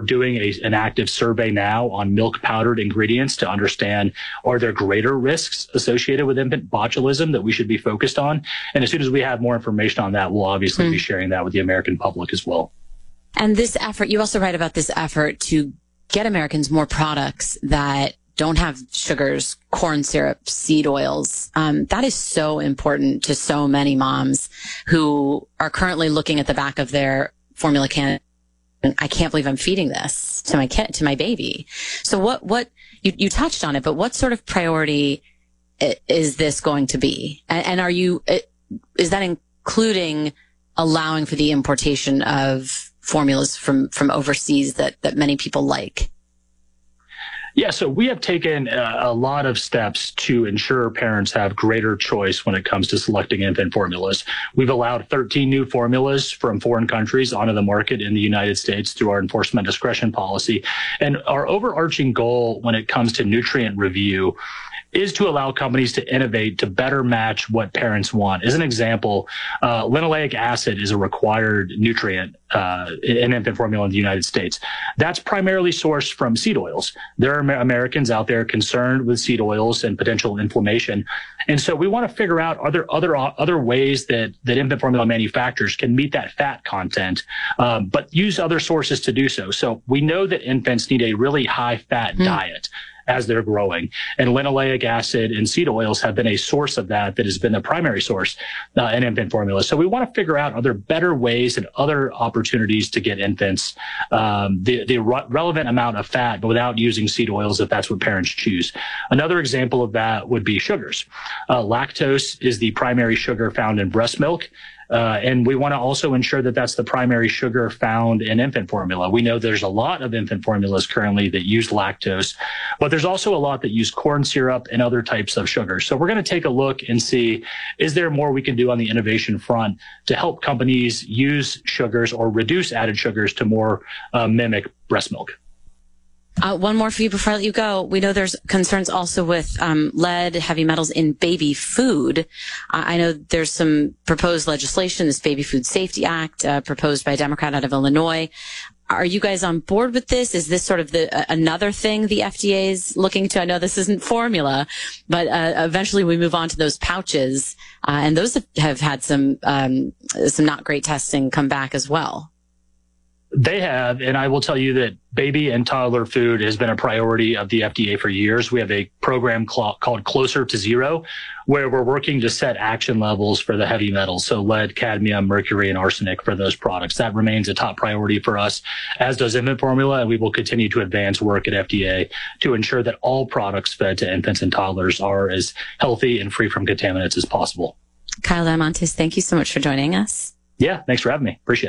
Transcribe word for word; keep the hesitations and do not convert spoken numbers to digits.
doing a, an active survey now on milk powdered ingredients to understand, are there greater risks associated with infant botulism that we should be focused on? And as soon as we have more information on that, we'll obviously mm. be sharing that with the American public as well. And this effort, you also write about this effort to get Americans more products that don't have sugars, corn syrup, seed oils. Um, that is so important to so many moms who are currently looking at the back of their formula can. I can't believe I'm feeding this to my kid, to my baby. So what, what, you, you touched on it, but what sort of priority is this going to be? And, and are you, is that including allowing for the importation of formulas from, from overseas that, that many people like? Yeah, so we have taken a, a lot of steps to ensure parents have greater choice when it comes to selecting infant formulas. We've allowed thirteen new formulas from foreign countries onto the market in the United States through our enforcement discretion policy. And our overarching goal when it comes to nutrient review is to allow companies to innovate to better match what parents want. As an example, uh, linoleic acid is a required nutrient uh, in infant formula in the United States. That's primarily sourced from seed oils. There are Americans out there concerned with seed oils and potential inflammation. And so we want to figure out other other other ways that, that infant formula manufacturers can meet that fat content, um, but use other sources to do so. So we know that infants need a really high fat mm. diet as they're growing. And linoleic acid and seed oils have been a source of that that has been the primary source uh, in infant formula. So we want to figure out other better ways and other opportunities to get infants um, the, the re- relevant amount of fat, but without using seed oils if that's what parents choose. Another example of that would be sugars. Uh, lactose is the primary sugar found in breast milk. Uh, and we want to also ensure that that's the primary sugar found in infant formula. We know there's a lot of infant formulas currently that use lactose, but there's also a lot that use corn syrup and other types of sugar. So we're going to take a look and see, is there more we can do on the innovation front to help companies use sugars or reduce added sugars to more uh, mimic breast milk? Uh, one more for you before I let you go. We know there's concerns also with um, lead, heavy metals in baby food. Uh, I know there's some proposed legislation, this Baby Food Safety Act, uh, proposed by a Democrat out of Illinois. Are you guys on board with this? Is this sort of the uh, another thing the F D A is looking to? I know this isn't formula, but uh, eventually we move on to those pouches, uh, and those have, have had some um, some not great testing come back as well. They have, and I will tell you that baby and toddler food has been a priority of the F D A for years. We have a program cl- called Closer to Zero, where we're working to set action levels for the heavy metals, so lead, cadmium, mercury, and arsenic for those products. That remains a top priority for us, as does infant formula, and we will continue to advance work at F D A to ensure that all products fed to infants and toddlers are as healthy and free from contaminants as possible. Kyle Diamandis, thank you so much for joining us. Yeah, thanks for having me. Appreciate it.